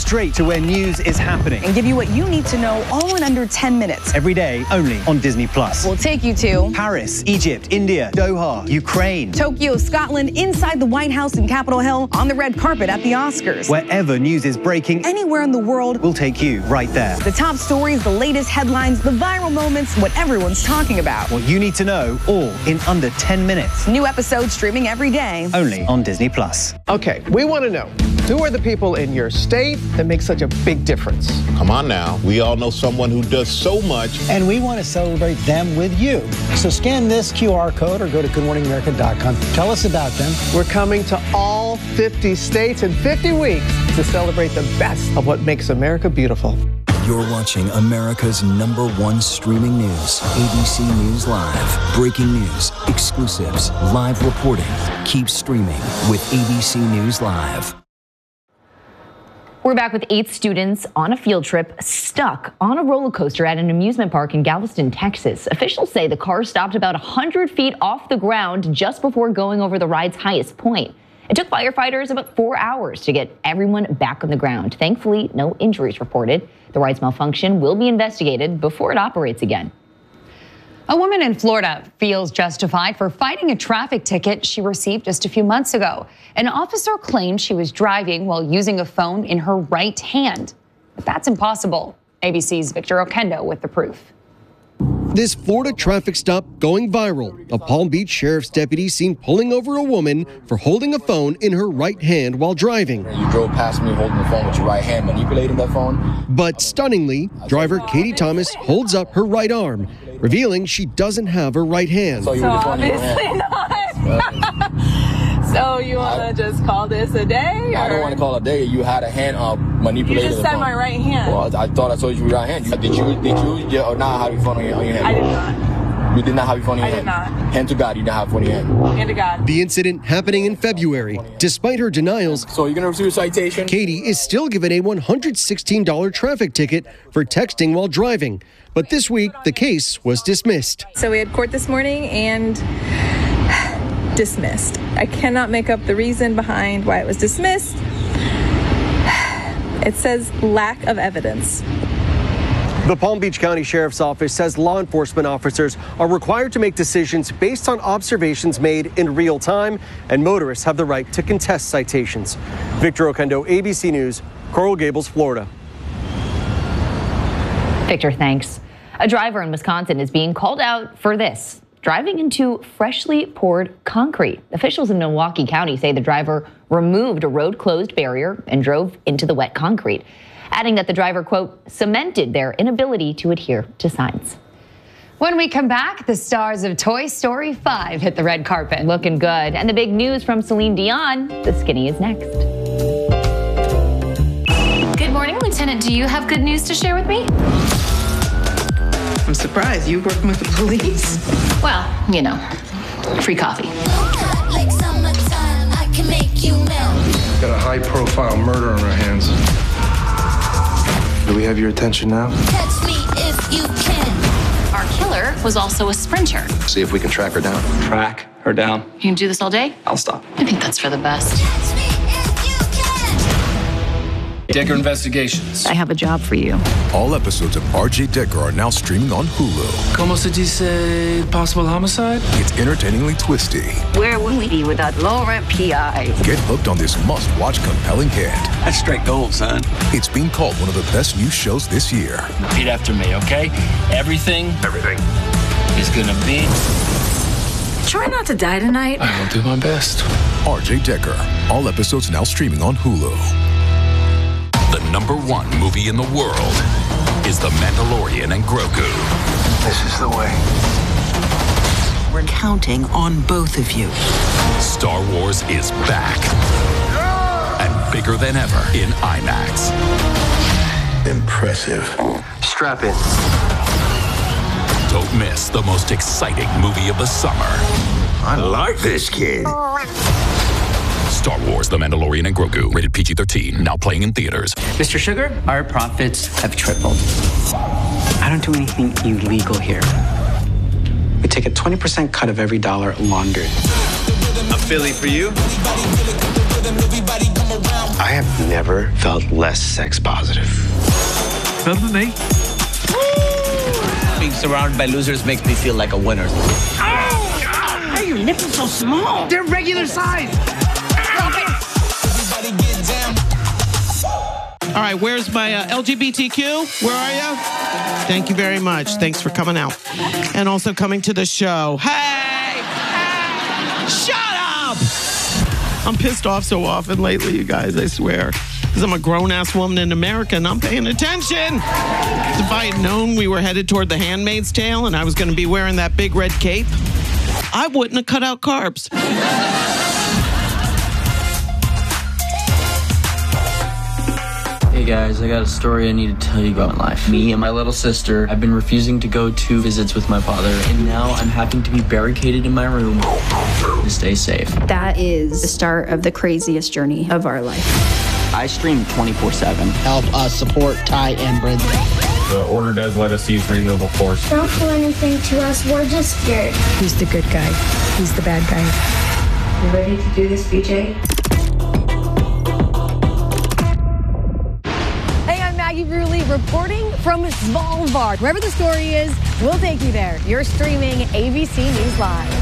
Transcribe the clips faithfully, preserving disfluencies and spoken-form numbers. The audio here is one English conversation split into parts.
straight to where news is happening. And give you what you need to know all in under ten minutes. Every day, only on Disney Plus. We'll take you to Paris, Egypt, India, Doha, Ukraine, Tokyo, Scotland, inside the White House and Capitol Hill, on the red carpet at the Oscars. Wherever news is breaking, anywhere in the world, we'll take you right there. The top stories, the latest headlines, the viral moments, what everyone's talking about. What you need to know, all in under ten minutes. New episodes streaming every day. Only on Disney Plus. Okay, we want to know, who are the people in your state that make such a big difference? Come on now. We all know someone who does so much. And we want to celebrate them with you. So scan this Q R code or go to good morning america dot com. Tell us about them. We're coming to all fifty states in fifty weeks to celebrate the best of what makes America beautiful. You're watching America's number one streaming news, A B C News Live. Breaking news, exclusives, live reporting. Keep streaming with A B C News Live. We're back with eight students on a field trip stuck on a roller coaster at an amusement park in Galveston, Texas. Officials say the car stopped about one hundred feet off the ground just before going over the ride's highest point. It took firefighters about four hours to get everyone back on the ground. Thankfully, no injuries reported. The ride's malfunction will be investigated before it operates again. A woman in Florida feels justified for fighting a traffic ticket she received just a few months ago. An officer claimed she was driving while using a phone in her right hand. But that's impossible. A B C's Victor Oquendo with the proof. This Florida traffic stop going viral. A Palm Beach sheriff's deputy seen pulling over a woman for holding a phone in her right hand while driving. You drove past me holding the phone with your right hand, manipulating that phone. But stunningly, driver Katie Thomas holds up her right arm, revealing she doesn't have her right hand. So, so obviously not. So you want to just call this a day? Or? I don't want to call it a day. You had a hand uh, manipulated. You just said my right hand. Well, I thought I told you your right hand. Did you did you yeah, or not have your phone on your, on your hand? I did not. You did not have your phone in your I hand? I did not. Hand to God, you didn't have your phone in your hand. Hand to God. The incident happening in February. Despite her denials, so you're going to receive a citation? Katie is still given a one hundred sixteen dollars traffic ticket for texting while driving. But this week, the case was dismissed. So we had court this morning and dismissed. I cannot make up the reason behind why it was dismissed. It says lack of evidence. The Palm Beach County Sheriff's Office says law enforcement officers are required to make decisions based on observations made in real time, and motorists have the right to contest citations. Victor Oquendo, A B C News, Coral Gables, Florida. Victor, thanks. A driver in Wisconsin is being called out for this, driving into freshly poured concrete. Officials in Milwaukee County say the driver removed a road closed barrier and drove into the wet concrete, adding that the driver, quote, cemented their inability to adhere to signs. When we come back, the stars of Toy Story five hit the red carpet. Looking good. And the big news from Celine Dion, the skinny is next. Good morning, Lieutenant. Do you have good news to share with me? I'm surprised you working with the police. Well, you know, free coffee. Got a high-profile murder on our hands. Do we have your attention now? Catch me if you can. Our killer was also a sprinter. See if we can track her down. Track her down? You can do this all day? I'll stop. I think that's for the best. Decker Investigations. I have a job for you. All episodes of R J Decker are now streaming on Hulu. Como se dice possible homicide? It's entertainingly twisty. Where would we be without Laura P I? Get hooked on this must-watch compelling hit. That's straight gold, son. It's being called one of the best new shows this year. Repeat after me, okay? Everything, everything is gonna be... Try not to die tonight. I will do my best. R J Decker. All episodes now streaming on Hulu. The number one movie in the world is The Mandalorian and Grogu. This is the way. We're counting on both of you. Star Wars is back. Yeah! And bigger than ever in IMAX. Impressive. Strap in. Don't miss the most exciting movie of the summer. I like this kid. Star Wars, The Mandalorian and Grogu, rated P G thirteen, now playing in theaters. Mister Sugar, our profits have tripled. I don't do anything illegal here. We take a twenty percent cut of every dollar laundered. A Philly for you. I have never felt less sex positive. Felt with me. Being surrounded by losers makes me feel like a winner. Oh, God. How are your nipples so small? They're regular size. All right, where's my uh, L G B T Q? Where are you? Thank you very much. Thanks for coming out. And also coming to the show. Hey! Hey! Shut up! I'm pissed off so often lately, you guys, I swear. Because I'm a grown-ass woman in America and I'm paying attention. If I had known we were headed toward The Handmaid's Tale and I was going to be wearing that big red cape, I wouldn't have cut out carbs. Hey guys, I got a story I need to tell you about my life. Me and my little sister have been refusing to go to visits with my father, and now I'm having to be barricaded in my room to stay safe. That is the start of the craziest journey of our life. I stream twenty-four seven. Help us support Ty and Bridget. The order does let us use renewable force. Don't do anything to us, we're just scared. Who's the good guy? Who's the bad guy? You ready to do this, B J? Maggie Bruley reporting from Svalbard. Wherever the story is, we'll take you there. You're streaming A B C News Live.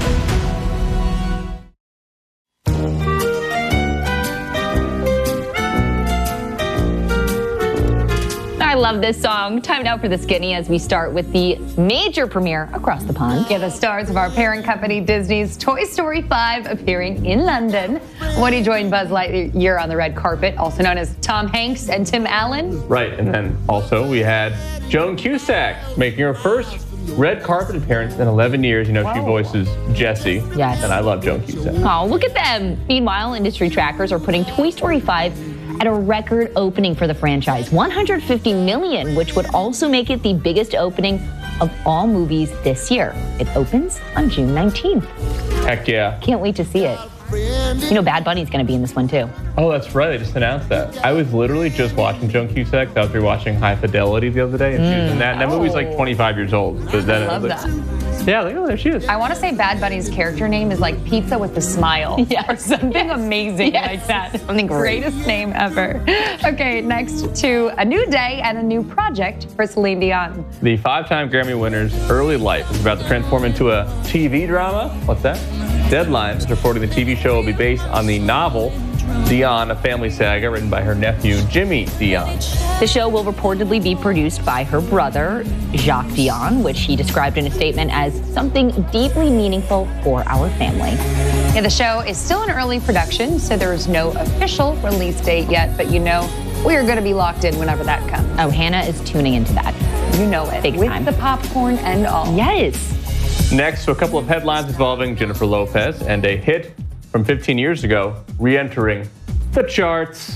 I love this song. Time now for the Skinny as we start with the major premiere across the pond. Yeah, the stars of our parent company Disney's Toy Story five appearing in London. Woody joined Buzz Lightyear on the red carpet, also known as Tom Hanks and Tim Allen. Right, and then also we had Joan Cusack making her first red carpet appearance in eleven years. You know, Whoa. She voices Jessie. Yes. And I love Joan Cusack. Oh, look at them. Meanwhile, industry trackers are putting Toy Story five at a record opening for the franchise, one hundred fifty million dollars, which would also make it the biggest opening of all movies this year. It opens on June nineteenth. Heck yeah. Can't wait to see it. You know, Bad Bunny's going to be in this one, too. Oh, that's right. They just announced that. I was literally just watching Joan Cusack. I was rewatching High Fidelity the other day, and she was in that. And that Oh. movie's like twenty-five years old. But then I love it was like, that. Yeah, look, there she is. I want to say Bad Bunny's character name is like Pizza with a Smile. Yes. Or something Yes. amazing Yes. like that. Something great. Greatest name ever. Okay, next to a new day and a new project for Celine Dion. The five-time Grammy winner's early life is about to transform into a T V drama. What's that? Deadline is reporting the T V show will be based on the novel Dion, a family saga written by her nephew, Jimmy Dion. The show will reportedly be produced by her brother, Jacques Dion, which he described in a statement as something deeply meaningful for our family. Yeah, the show is still in early production, so there is no official release date yet, but you know, we are going to be locked in whenever that comes. Oh, Hannah is tuning into that. You know it. Big With time. the popcorn and all. Yes. Next, to a couple of headlines involving Jennifer Lopez and a hit from fifteen years ago, re-entering the charts.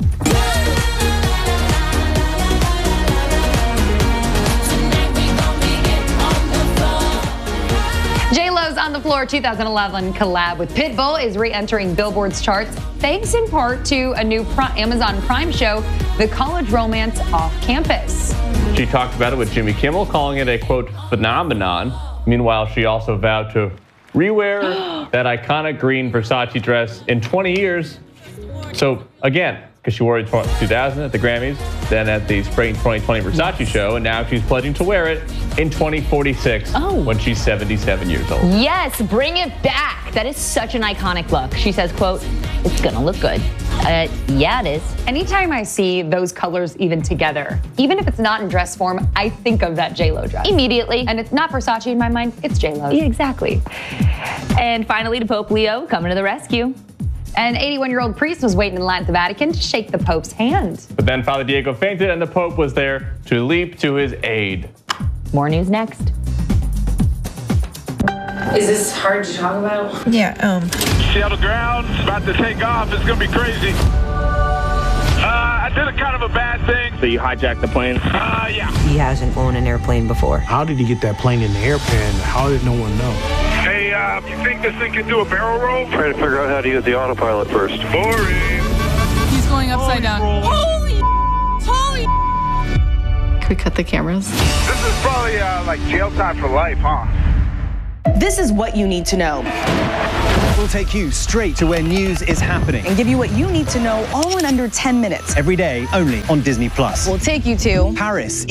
J-Lo's On the Floor two thousand eleven collab with Pitbull is re-entering Billboard's charts, thanks in part to a new Pri- Amazon Prime show, The College Romance Off Campus. She talked about it with Jimmy Kimmel, calling it a, quote, phenomenon. Meanwhile, she also vowed to rewear that iconic green Versace dress in twenty years. So, again, because she wore it in two thousand at the Grammys, then at the spring twenty twenty Versace show, and now she's pledging to wear it in twenty forty-six Oh. when she's seventy-seven years old. Yes, bring it back. That is such an iconic look. She says, quote, it's gonna look good. Uh, yeah, it is. Anytime I see those colors even together, even if it's not in dress form, I think of that J-Lo dress. Immediately. And it's not Versace in my mind, it's J-Lo. Yeah, exactly. And finally, to Pope Leo coming to the rescue. An eighty-one-year-old priest was waiting in line at the Vatican to shake the Pope's hand. But then Father Diego fainted, and the Pope was there to leap to his aid. More news next. Is this hard to talk about? Yeah, um. See how the ground's about to take off. It's going to be crazy. Uh, I did a kind of a bad thing. So you hijacked the plane? Uh, yeah. He hasn't owned an airplane before. How did he get that plane in the airplane? How did no one know? Hey, uh, you think this thing can do a barrel roll? Trying to figure out how to use the autopilot first. Boring. He's going upside down. Holy, holy. Can we cut the cameras? This is probably uh, like jail time for life, huh? This is what you need to know. We'll take you straight to where news is happening. And give you what you need to know all in under ten minutes. Every day, only on Disney Plus. We'll take you to Paris.